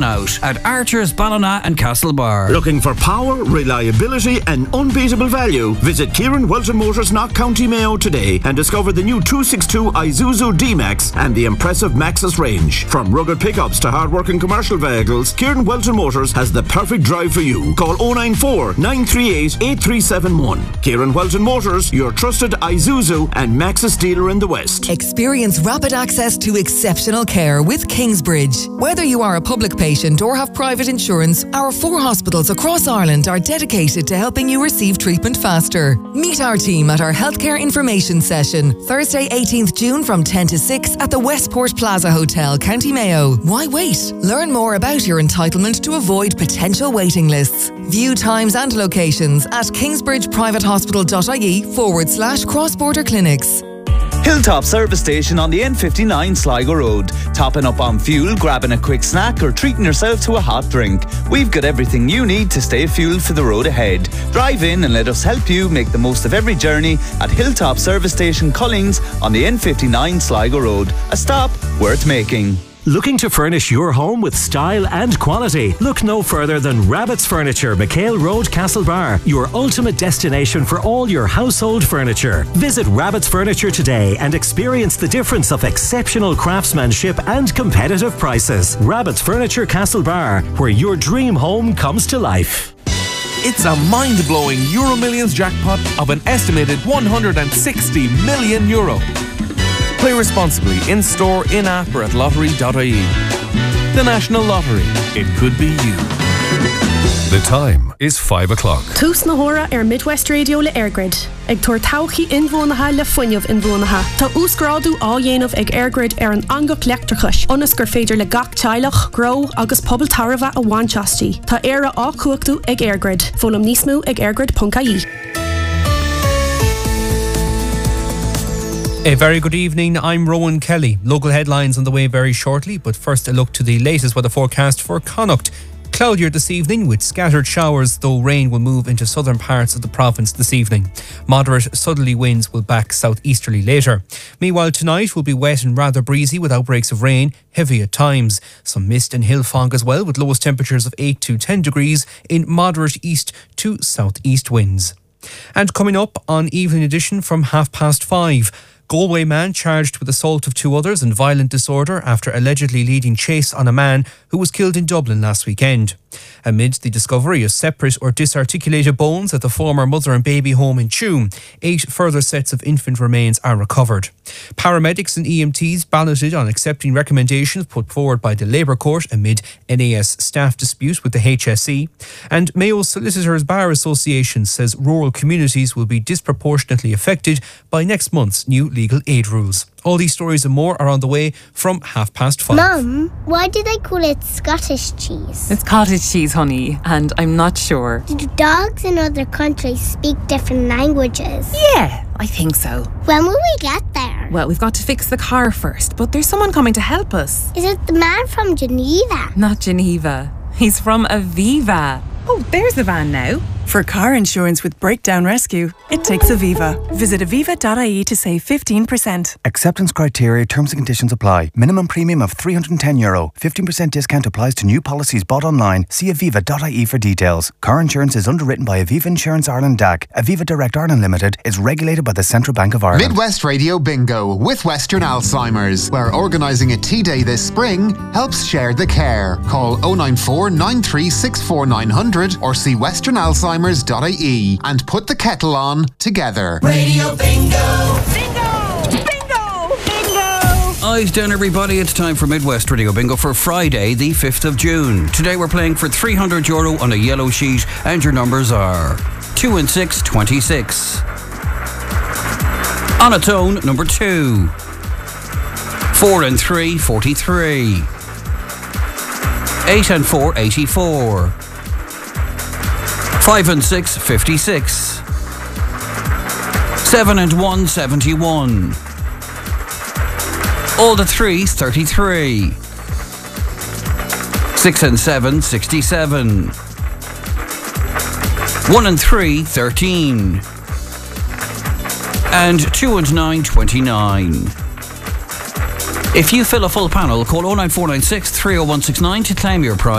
out at Archer's, Ballina and Castlebar. Looking for power, reliability and unbeatable value? Visit Kieran Wilson Motors, Knock County Mayo today and discover the new 262 Isuzu D-Max and the impressive Maxus range. From rugged pickups to hard-working commercial vehicles, Kieran Wilson Motors has the perfect drive for you. Call 094 938 8371. Kieran Wilson Motors, your trusted Isuzu and Maxus dealer in the West. Experience rapid access to exceptional care with Kingsbridge. Whether you are a public patient or have private insurance, our 4 hospitals across Ireland are dedicated to helping you receive treatment faster. Meet our team at our healthcare information session, Thursday 18th June from 10 to 6 at the Westport Plaza Hotel, County Mayo. Why wait? Learn more about your entitlement to avoid potential waiting lists. View times and locations at kingsbridgeprivatehospital.ie/cross-border clinics. Hilltop Service Station on the N59 Sligo Road. Topping up on fuel, grabbing a quick snack or treating yourself to a hot drink. We've got everything you need to stay fueled for the road ahead. Drive in and let us help you make the most of every journey at Hilltop Service Station Collings on the N59 Sligo Road. A stop worth making. Looking to furnish your home with style and quality? Look no further than Rabbit's Furniture, McHale Road, Castlebar, your ultimate destination for all your household furniture. Visit Rabbit's Furniture today and experience the difference of exceptional craftsmanship and competitive prices. Rabbit's Furniture, Castlebar, where your dream home comes to life. It's a mind-blowing Euro Millions jackpot of an estimated €160 million. Play responsibly in-store, in-app or at lottery.ie. The National Lottery. It could be you. The time is 5 o'clock. Tús na hora Midwest Radio le Airgrid. Ag tuair tauchaí inmhónatha le fuinneamh inmhónatha. Tá úsgrádu á dhéanamh ag Airgrid an angach leachtrachais. Onas gur féidir le gach teilech, grow agus pobl tarva a bhainteastí. Tá éire á cuachtaú ag Airgrid. Fólam níos mó ag airgrid.ie. A very good evening, I'm Rowan Kelly. Local headlines on the way very shortly, but first a look to the latest weather forecast for Connacht. Cloudier this evening with scattered showers, though rain will move into southern parts of the province this evening. Moderate southerly winds will back southeasterly later. Meanwhile, tonight will be wet and rather breezy with outbreaks of rain, heavy at times. Some mist and hill fog as well, with lowest temperatures of 8 to 10 degrees in moderate east to southeast winds. And coming up on Evening Edition from 5:30. Galway man charged with assault of 2 others and violent disorder after allegedly leading chase on a man who was killed in Dublin last weekend. Amid the discovery of separate or disarticulated bones at the former mother and baby home in Tuam, 8 further sets of infant remains are recovered. Paramedics and EMTs balloted on accepting recommendations put forward by the Labour Court amid NAS staff dispute with the HSE. And Mayo Solicitors Bar Association says rural communities will be disproportionately affected by next month's new legal aid rules. All these stories and more are on the way from 5:30. Mum, why do they call it Scottish cheese? It's cottage cheese, honey, and I'm not sure. Do dogs in other countries speak different languages? Yeah, I think so. When will we get there? Well, we've got to fix the car first, but there's someone coming to help us. Is it the man from Geneva? Not Geneva. He's from Aviva. Oh, there's the van now. For car insurance with breakdown rescue, it takes Aviva. Visit aviva.ie to save 15%. Acceptance criteria, terms and conditions apply. Minimum premium of €310. 15% discount applies to new policies bought online. See aviva.ie for details. Car insurance is underwritten by Aviva Insurance Ireland DAC. Aviva Direct Ireland Limited is regulated by the Central Bank of Ireland. Midwest Radio Bingo with Western Alzheimer's, where organising a tea day this spring helps share the care. Call 094 9364 900 or see westernalzheimer's.ie and put the kettle on together. Radio Bingo! Bingo! Bingo! Bingo! Eyes down, everybody. It's time for Midwest Radio Bingo for Friday, the 5th of June. Today we're playing for €300 on a yellow sheet, and your numbers are 2 and 6, 26. On its own, number 2. 4 and 3, 43. 8 and 4, 84. 5 and 6, 56. 7 and 1, 71. All the 3s, 33. 6 and 7, 67. 1 and 3, 13. And 2 and 9, 29. If you fill a full panel, call 09496 30169 to claim your prize.